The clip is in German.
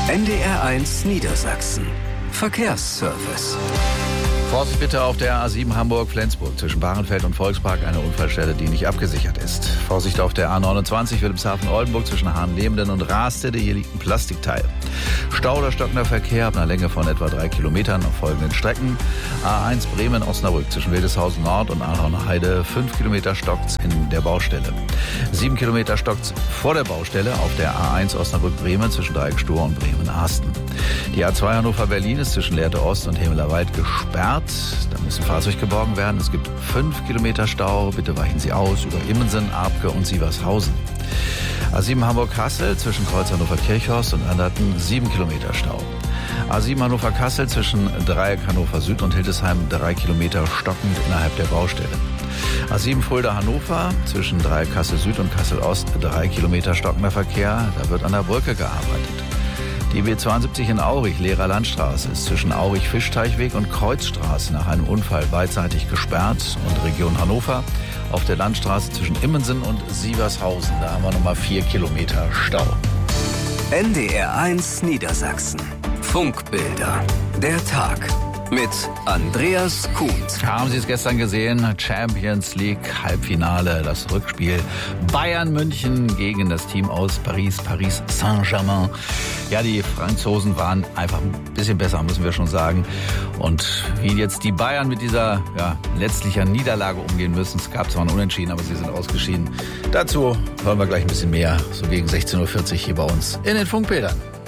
NDR1 Niedersachsen. Verkehrsservice. Vorsicht bitte auf der A7 Hamburg-Flensburg zwischen Bahrenfeld und Volkspark, eine Unfallstelle, die nicht abgesichert ist. Vorsicht auf der A29 Wilhelmshaven-Oldenburg zwischen Hahnlehmenden und Rastede, hier liegt ein Plastikteil. Stau oder stockender Verkehr ab einer Länge von etwa 3 Kilometern auf folgenden Strecken. A1 Bremen-Osnabrück zwischen Wildeshausen Nord und Ahornheide, 5 Kilometer stockt's in der Baustelle. 7 Kilometer stockt's vor der Baustelle auf der A1 Osnabrück-Bremen zwischen Dreieck-Stur und Bremen-Ahsten. Die A2 Hannover-Berlin ist zwischen Lehrte Ost und Hemelerwald gesperrt. Da muss ein Fahrzeug geborgen werden. Es gibt 5 Kilometer Stau. Bitte weichen Sie aus über Immensen, Abke und Sievershausen. A7 Hamburg-Kassel zwischen Kreuz Hannover-Kirchhorst und Anderten 7 Kilometer Stau. A7 Hannover-Kassel zwischen Dreieck Hannover Süd und Hildesheim 3 Kilometer stockend innerhalb der Baustelle. A7 Fulda-Hannover zwischen Dreieck Kassel Süd und Kassel Ost 3 Kilometer stockender Verkehr. Da wird an der Brücke gearbeitet. Die B72 in Aurich, Lehrer Landstraße, ist zwischen Aurich-Fischteichweg und Kreuzstraße nach einem Unfall beidseitig gesperrt. Und Region Hannover auf der Landstraße zwischen Immensen und Sievershausen. Da haben wir nochmal 4 Kilometer Stau. NDR1 Niedersachsen. Funkbilder. Der Tag. Mit Andreas Kuhns. Haben Sie es gestern gesehen? Champions League Halbfinale, das Rückspiel Bayern München gegen das Team aus Paris Saint-Germain. Ja, die Franzosen waren einfach ein bisschen besser, müssen wir schon sagen. Und wie jetzt die Bayern mit dieser letztlichen Niederlage umgehen müssen, es gab zwar ein Unentschieden, aber sie sind ausgeschieden. Dazu hören wir gleich ein bisschen mehr, so gegen 16:40 Uhr hier bei uns in den Funkbildern.